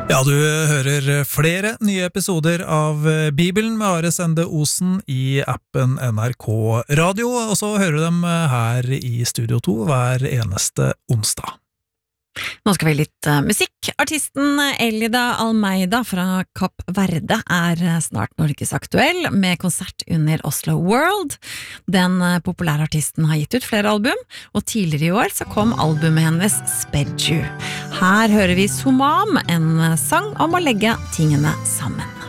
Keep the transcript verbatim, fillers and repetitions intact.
Ja, du hører flere nye episoder av Bibelen med Are Sende Osen i appen N R K Radio, og så hører du dem her i Studio to hver eneste onsdag. Nå skal vi litt uh, musikk. Artisten Elida Almeida fra Kapp Verde er snart norgesaktuell med konsert under Oslo World. Den uh, populære artisten har gitt ut flere album, og tidligere i år så kom albumet hennes Spedju. Her hører vi Somam, en sang om å legge tingene sammen.